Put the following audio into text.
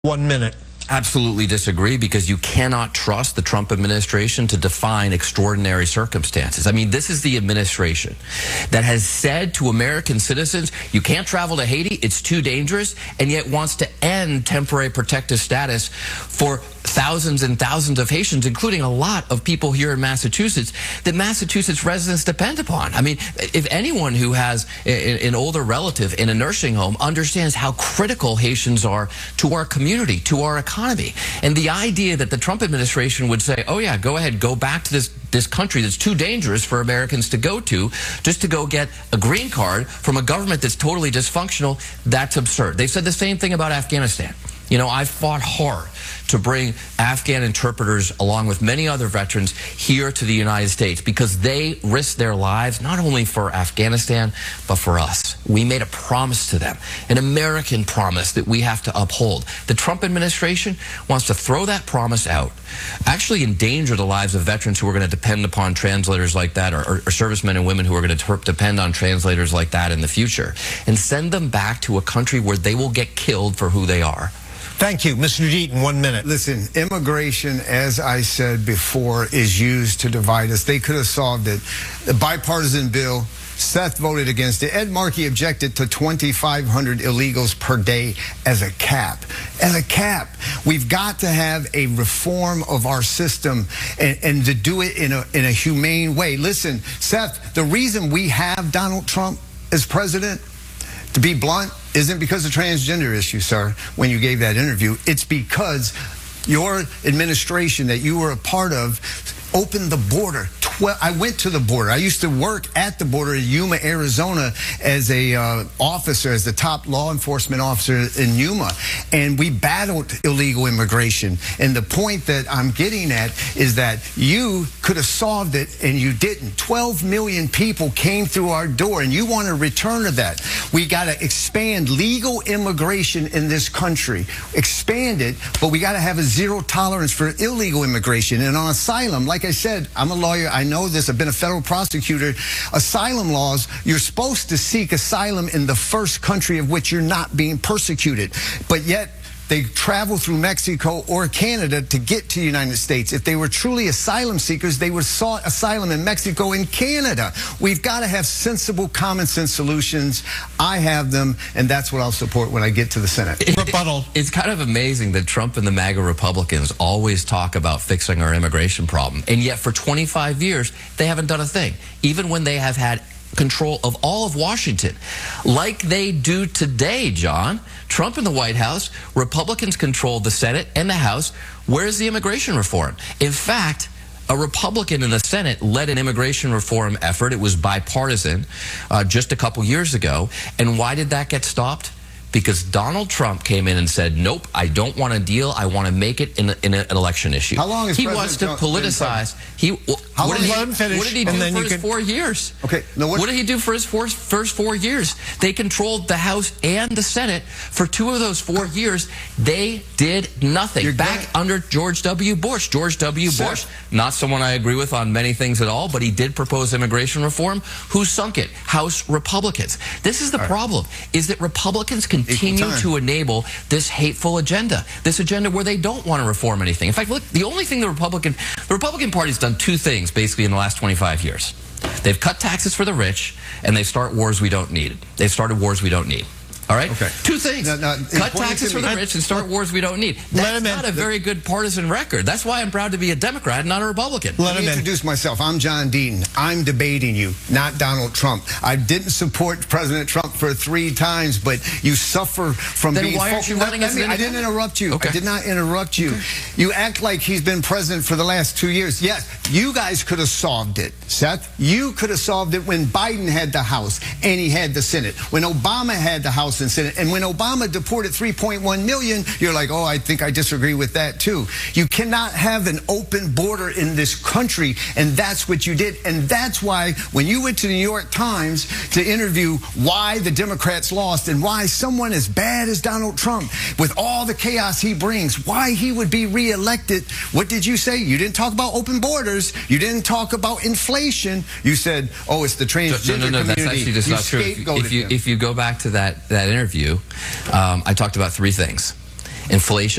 1 minute. Absolutely disagree, because you cannot trust the Trump administration to define extraordinary circumstances. I mean, this is the administration that has said to American citizens, you can't travel to Haiti, it's too dangerous, and yet wants to end temporary protective status for thousands and thousands of Haitians, including a lot of people here in Massachusetts that Massachusetts residents depend upon. I mean, if anyone who has an older relative in a nursing home understands how critical Haitians are to our community, to our economy. And the idea that the Trump administration would say, oh yeah, go ahead, go back to this country that's too dangerous for Americans to go to, just to go get a green card from a government that's totally dysfunctional, that's absurd. They've said the same thing about Afghanistan. You know, I fought hard to bring Afghan interpreters, along with many other veterans, here to the United States because they risked their lives not only for Afghanistan, but for us. We made a promise to them, an American promise that we have to uphold. The Trump administration wants to throw that promise out, actually endanger the lives of veterans who are going to depend upon translators like that, or servicemen and women who are going to depend on translators like that in the future, and send them back to a country where they will get killed for who they are. Thank you. Mr. Deaton, 1 minute. Listen, immigration, as I said before, is used to divide us. They could have solved it. The bipartisan bill, Seth voted against it. Ed Markey objected to 2,500 illegals per day as a cap. As a cap. We've got to have a reform of our system and to do it in a humane way. Listen, Seth, the reason we have Donald Trump as president, to be blunt, isn't because of transgender issue, sir, when you gave that interview. It's because your administration that you were a part of opened the border. I went to the border. I used to work at the border in Yuma, Arizona as a officer, as the top law enforcement officer in Yuma. And we battled illegal immigration. And the point that I'm getting at is that you could have solved it and you didn't. 12 million people came through our door and you want to return to that. We got to expand legal immigration in this country. Expand it, but we got to have a zero tolerance for illegal immigration. And on asylum, like I said, I'm a lawyer. I know this. I've been a federal prosecutor. Asylum laws, you're supposed to seek asylum in the first country of which you're not being persecuted. But yet, they travel through Mexico or Canada to get to the United States. If they were truly asylum seekers, they would have sought asylum in Mexico and Canada. We've got to have sensible, common sense solutions. I have them, and that's what I'll support when I get to the Senate. Rebuttal. It's kind of amazing that Trump and the MAGA Republicans always talk about fixing our immigration problem, and yet for 25 years, they haven't done a thing, even when they have had control of all of Washington, like they do today, John. Trump in the White House, Republicans control the Senate and the House. Where's the immigration reform? In fact, a Republican in the Senate led an immigration reform effort. It was bipartisan just a couple years ago. And why did that get stopped? Because Donald Trump came in and said, nope, I don't want a deal. I want to make it in an election issue. How long has he wants to politicize? What did he do for his 4 years? Okay. No, what did he do for his first 4 years? They controlled the House and the Senate for 2 of those 4 years. They did nothing. Back under George W. Bush. George W. Bush, not someone I agree with on many things at all, but he did propose immigration reform. Who sunk it? House Republicans. This is the problem, is that Republicans continue to enable this hateful agenda, this agenda where they don't want to reform anything. In fact, look, the only thing the Republican Party's done 2 things basically in the last 25 years. They've cut taxes for the rich, and they start wars we don't need. They've started wars we don't need. All right? Okay. 2 things. Cut taxes for the rich and start wars we don't need. That's not a very good partisan record. That's why I'm proud to be a Democrat and not a Republican. Let me introduce myself. I'm John Deaton. I'm debating you, not Donald Trump. I didn't support President Trump for 3 times, but you suffer from being... Then why aren't you running as an independent? I didn't interrupt you. Okay. I did not interrupt you. Okay. You act like he's been president for the last 2 years. Yes, you guys could have solved it, Seth. You could have solved it when Biden had the House and he had the Senate. When Obama had the House and Senate. And when Obama deported 3.1 million, you're like, oh, I think I disagree with that too. You cannot have an open border in this country, and that's what you did. And that's why when you went to the New York Times to interview why the Democrats lost and why someone as bad as Donald Trump, with all the chaos he brings, why he would be reelected, what did you say? You didn't talk about open borders. You didn't talk about inflation. You said, oh, it's the transgender community. That's actually just not true. If you go back to that interview, I talked about 3 things. inflation